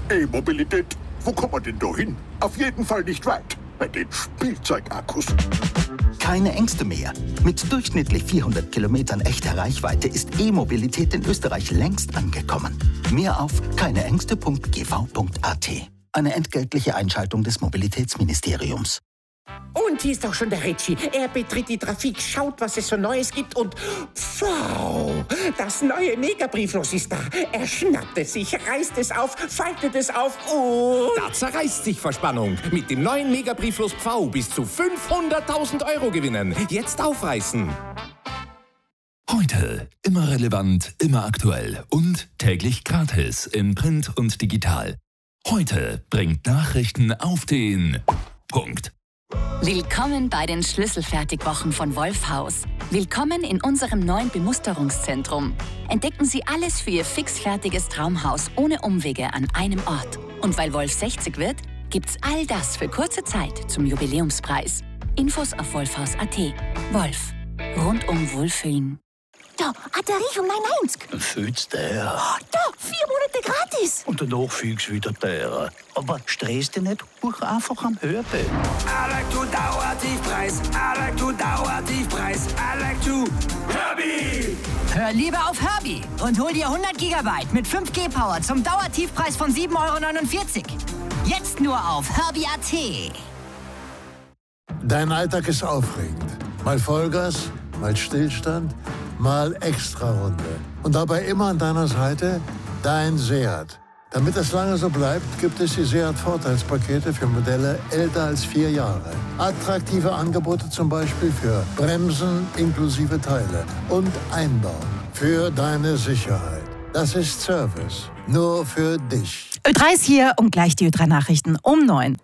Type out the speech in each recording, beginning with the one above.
E-Mobilität, wo kommt man denn da hin? Auf jeden Fall nicht weit. Bei den Spielzeugakkus. Keine Ängste mehr. Mit durchschnittlich 400 Kilometern echter Reichweite ist E-Mobilität in Österreich längst angekommen. Mehr auf keineängste.gv.at. Eine entgeltliche Einschaltung des Mobilitätsministeriums. Und hier ist auch schon der Ritchie. Er betritt die Trafik, schaut, was es so Neues gibt und... Wow! Das neue Megabrieflos ist da. Er schnappt es sich, reißt es auf, faltet es auf und... Da zerreißt sich Verspannung. Mit dem neuen Megabrieflos Pfau bis zu 500.000 € gewinnen. Jetzt aufreißen. Heute immer relevant, immer aktuell und täglich gratis in Print und digital. Heute bringt Nachrichten auf den Punkt. Willkommen bei den Schlüsselfertigwochen von Wolfhaus. Willkommen in unserem neuen Bemusterungszentrum. Entdecken Sie alles für Ihr fixfertiges Traumhaus ohne Umwege an einem Ort. Und weil Wolf 60 wird, gibt's all das für kurze Zeit zum Jubiläumspreis. Infos auf wolfhaus.at. Wolf. Rundum Wohlfühlen. Da, Batterie von mein 90. Fühlst du der? Oh, da, 4 Monate gratis. Und danach fühlst du wieder der. Aber stress dich nicht, buch einfach am Hörbild. I like to Dauertiefpreis. I like to Dauertiefpreis. I like to Herbie. Hör lieber auf Herbie und hol dir 100 GB mit 5G Power zum Dauertiefpreis von 7,49 €. Jetzt nur auf Herbie.at. Dein Alltag ist aufregend. Mal Vollgas, mal Stillstand, mal Extrarunde. Und dabei immer an deiner Seite dein Seat. Damit es lange so bleibt, gibt es die Seat-Vorteilspakete für Modelle älter als 4 Jahre. Attraktive Angebote zum Beispiel für Bremsen inklusive Teile und Einbau. Für deine Sicherheit. Das ist Service. Nur für dich. Ö3 ist hier und gleich die Ö3-Nachrichten um 9.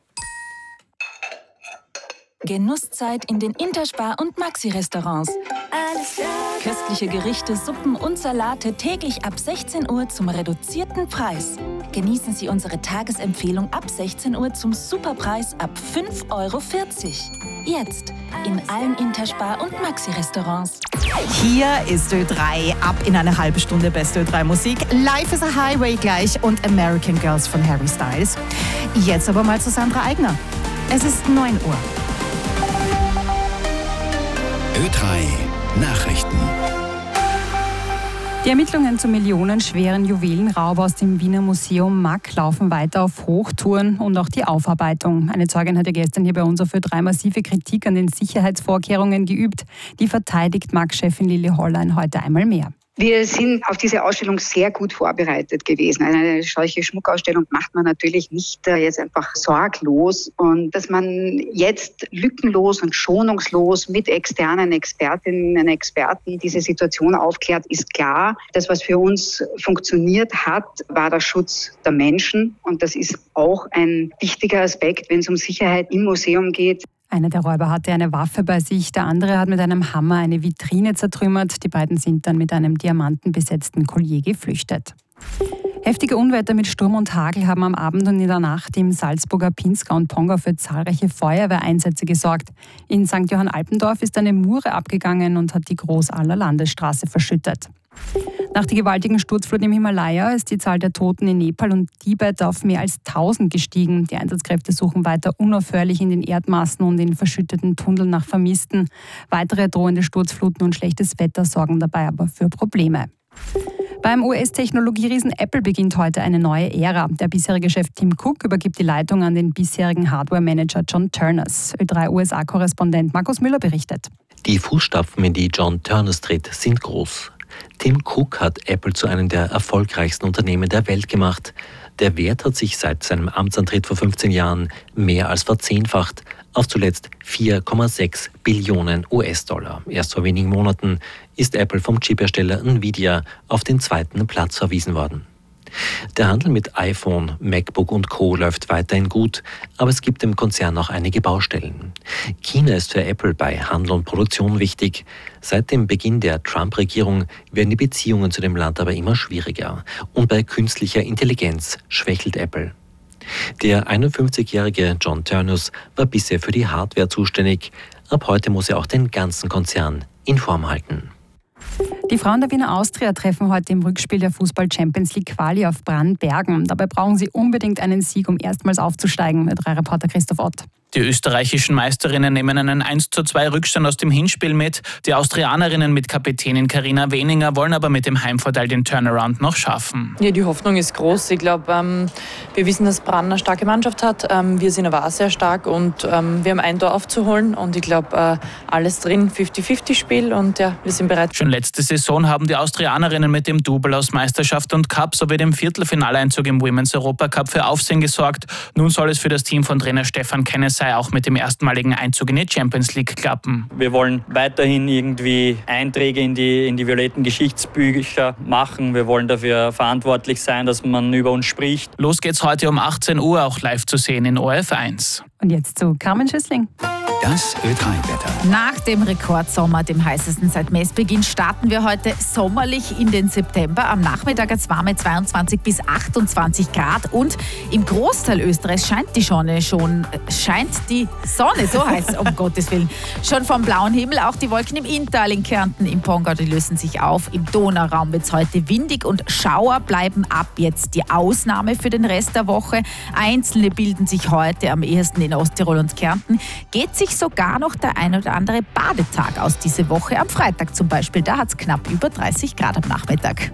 Genusszeit in den Interspar- und Maxi-Restaurants. Köstliche Gerichte, Suppen und Salate täglich ab 16 Uhr zum reduzierten Preis. Genießen Sie unsere Tagesempfehlung ab 16 Uhr zum Superpreis ab 5,40 €. Jetzt in allen Interspar- und Maxi-Restaurants. Hier ist Ö3. Ab in eine halbe Stunde beste Ö3-Musik. Life is a Highway gleich und American Girls von Harry Styles. Jetzt aber mal zu Sandra Eigner. Es ist 9 Uhr. Ö3 Nachrichten. Die Ermittlungen zum millionenschweren Juwelenraub aus dem Wiener Museum MAK laufen weiter auf Hochtouren und auch die Aufarbeitung. Eine Zeugin hatte gestern hier bei uns auf Ö3 massive Kritik an den Sicherheitsvorkehrungen geübt. Die verteidigt MAK-Chefin Lilly Hollein heute einmal mehr. Wir sind auf diese Ausstellung sehr gut vorbereitet gewesen. Eine solche Schmuckausstellung macht man natürlich nicht jetzt einfach sorglos. Und dass man jetzt lückenlos und schonungslos mit externen Expertinnen und Experten diese Situation aufklärt, ist klar. Das, was für uns funktioniert hat, war der Schutz der Menschen. Und das ist auch ein wichtiger Aspekt, wenn es um Sicherheit im Museum geht. Einer der Räuber hatte eine Waffe bei sich, der andere hat mit einem Hammer eine Vitrine zertrümmert. Die beiden sind dann mit einem diamantenbesetzten Collier geflüchtet. Heftige Unwetter mit Sturm und Hagel haben am Abend und in der Nacht im Salzburger Pinzgau und Pongau für zahlreiche Feuerwehreinsätze gesorgt. In St. Johann Alpendorf ist eine Mure abgegangen und hat die Großaller Landesstraße verschüttet. Nach der gewaltigen Sturzflut im Himalaya ist die Zahl der Toten in Nepal und Tibet auf mehr als 1000 gestiegen. Die Einsatzkräfte suchen weiter unaufhörlich in den Erdmassen und in verschütteten Tunneln nach Vermissten. Weitere drohende Sturzfluten und schlechtes Wetter sorgen dabei aber für Probleme. Beim US-Technologieriesen Apple beginnt heute eine neue Ära. Der bisherige Chef Tim Cook übergibt die Leitung an den bisherigen Hardware-Manager John Ternus. Ö3-USA-Korrespondent Markus Müller berichtet. Die Fußstapfen, in die John Ternus tritt, sind groß. Tim Cook hat Apple zu einem der erfolgreichsten Unternehmen der Welt gemacht. Der Wert hat sich seit seinem Amtsantritt vor 15 Jahren mehr als verzehnfacht auf zuletzt 4,6 Billionen US-Dollar. Erst vor wenigen Monaten ist Apple vom Chiphersteller Nvidia auf den 2. Platz verwiesen worden. Der Handel mit iPhone, MacBook und Co. läuft weiterhin gut, aber es gibt im Konzern auch einige Baustellen. China ist für Apple bei Handel und Produktion wichtig. Seit dem Beginn der Trump-Regierung werden die Beziehungen zu dem Land aber immer schwieriger. Und bei künstlicher Intelligenz schwächelt Apple. Der 51-jährige John Ternus war bisher für die Hardware zuständig. Ab heute muss er auch den ganzen Konzern in Form halten. Die Frauen der Wiener Austria treffen heute im Rückspiel der Fußball-Champions-League-Quali auf Brannbergen. Dabei brauchen sie unbedingt einen Sieg, um erstmals aufzusteigen, mit Reporter Christoph Ott. Die österreichischen Meisterinnen nehmen einen 1:2 Rückstand aus dem Hinspiel mit. Die Austrianerinnen mit Kapitänin Carina Weninger wollen aber mit dem Heimvorteil den Turnaround noch schaffen. Ja, die Hoffnung ist groß. Ich glaube, wir wissen, dass Brann eine starke Mannschaft hat. Wir sind aber auch sehr stark und wir haben ein Tor aufzuholen. Und ich glaube, alles drin, 50-50-Spiel und ja, wir sind bereit. Schon letzte Saison haben die Austrianerinnen mit dem Double aus Meisterschaft und Cup sowie dem Viertelfinaleinzug im Women's Europa Cup für Aufsehen gesorgt. Nun soll es für das Team von Trainer Stefan Kennesey auch mit dem erstmaligen Einzug in die Champions League klappen. Wir wollen weiterhin irgendwie Einträge in die violetten Geschichtsbücher machen. Wir wollen dafür verantwortlich sein, dass man über uns spricht. Los geht's heute um 18 Uhr, auch live zu sehen in ORF1. Und jetzt zu Carmen Schüssling. Das Ö3-Wetter. Nach dem Rekordsommer, dem heißesten seit Messbeginn, starten wir heute sommerlich in den September. Am Nachmittag hat es warme 22 bis 28 Grad und im Großteil Österreichs scheint die Sonne, so heißt es, um Gottes Willen. Schon vom blauen Himmel, auch die Wolken im Inntal, in Kärnten, im Pongau, die lösen sich auf. Im Donauraum wird es heute windig und Schauer bleiben ab jetzt die Ausnahme für den Rest der Woche. Einzelne bilden sich heute am ehesten in Osttirol und Kärnten. Geht sich sogar noch der ein oder andere Badetag aus diese Woche. Am Freitag zum Beispiel, da hat es knapp über 30 Grad am Nachmittag.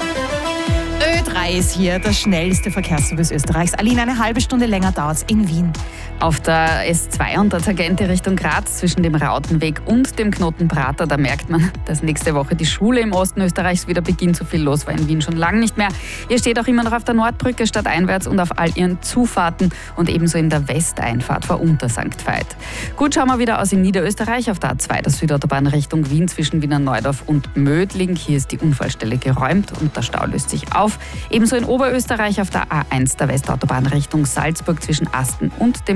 Ö3 ist hier, das schnellste Verkehrsservice Österreichs. Aline, eine halbe Stunde länger dauert es in Wien. Auf der S2 und der Tangente Richtung Graz zwischen dem Rautenweg und dem Knoten Prater, da merkt man, dass nächste Woche die Schule im Osten Österreichs wieder beginnt. So viel los war in Wien schon lange nicht mehr. Ihr steht auch immer noch auf der Nordbrücke stadteinwärts und auf all ihren Zufahrten und ebenso in der Westeinfahrt vor Unter St. Veit. Gut, schauen wir wieder aus in Niederösterreich. Auf der A2 der Südautobahn Richtung Wien zwischen Wiener Neudorf und Mödling. Hier ist die Unfallstelle geräumt und der Stau löst sich auf. Ebenso in Oberösterreich auf der A1 der Westautobahn Richtung Salzburg zwischen Asten und dem